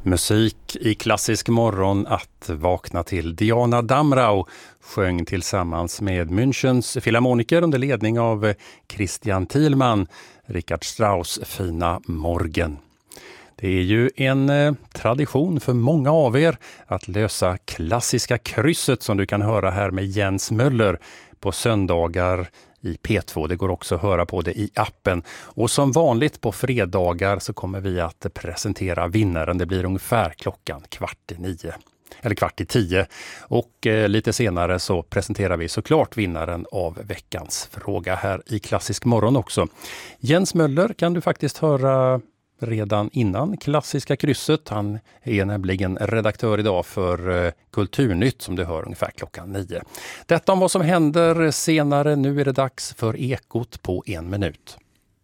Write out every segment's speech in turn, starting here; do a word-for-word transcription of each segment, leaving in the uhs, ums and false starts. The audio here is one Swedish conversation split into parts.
Musik i klassisk morgon att vakna till. Diana Damrau sjöng tillsammans med Münchens filharmoniker under ledning av Christian Thielmann, Richard Strauss fina Morgen. Det är ju en eh, tradition för många av er att lösa klassiska krysset som du kan höra här med Jens Möller på söndagar i P två. Det går också att höra på det i appen. Och som vanligt på fredagar så kommer vi att presentera vinnaren. Det blir ungefär klockan kvart i nio. Eller kvart i tio. Och eh, lite senare så presenterar vi såklart vinnaren av veckans fråga här i Klassisk morgon också. Jens Möller kan du faktiskt höra redan innan klassiska krysset. Han är nämligen redaktör idag för eh, Kulturnytt som du hör ungefär klockan nio. Detta om vad som händer senare. Nu är det dags för Ekot på en minut.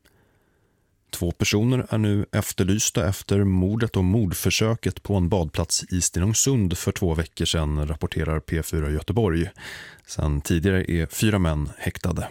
Två personer är nu efterlysta efter mordet och mordförsöket på en badplats i Stenungsund för två veckor sedan, rapporterar P fyra Göteborg. Sen tidigare är fyra män häktade.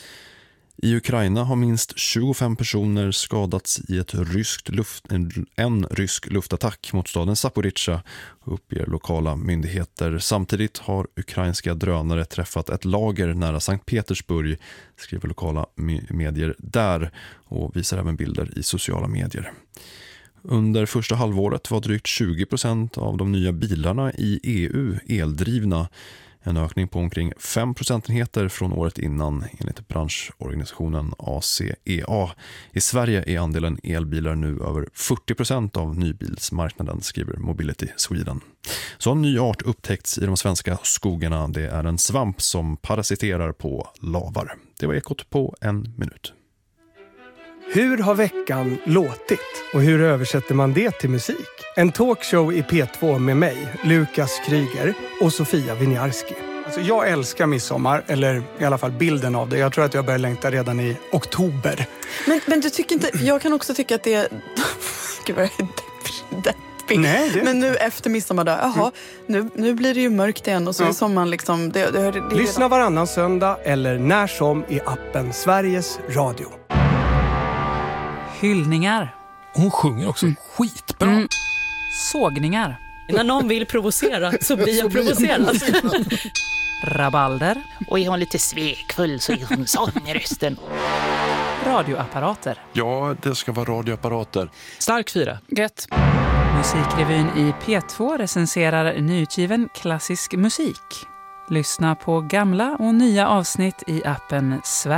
I Ukraina har minst tjugofem personer skadats i ett ryskt luft, en, en rysk luftattack mot staden Zaporizjzja, uppger lokala myndigheter. Samtidigt har ukrainska drönare träffat ett lager nära Sankt Petersburg, skriver lokala medier där och visar även bilder i sociala medier. Under första halvåret var drygt tjugo procent av de nya bilarna i E U eldrivna. En ökning på omkring fem procentenheter från året innan enligt branschorganisationen A C E A. I Sverige är andelen elbilar nu över fyrtio procent av nybilsmarknaden, skriver Mobility Sweden. Så en ny art upptäckts i de svenska skogarna. Det är en svamp som parasiterar på lavar. Det var Ekot på en minut. Hur har veckan låtit? Och hur översätter man det till musik? En talkshow i P två med mig, Lukas Kryger och Sofia Winiarski. Alltså jag älskar midsommar, eller i alla fall bilden av det. Jag tror att jag börjar längta redan i oktober. Men, men du tycker inte, jag kan också tycka att det är... Gud vad jag är deppig. Nej, det... Men nu efter midsommardag, jaha, nu, nu blir det ju mörkt igen och så ja. Är sommaren liksom... Det, det, det, det Lyssna redan... varannan söndag eller när som i appen Sveriges Radio. Hyllningar. Hon sjunger också mm. skitbra. Mm. Sågningar. När någon vill provocera så blir jag provocerad. Rabalder. Och är hon lite svekfull så är hon sån i rösten. Radioapparater. Ja, det ska vara radioapparater. Stark fyra. Gött. Musikrevyn i P två recenserar nyutgiven klassisk musik. Lyssna på gamla och nya avsnitt i appen Sverige.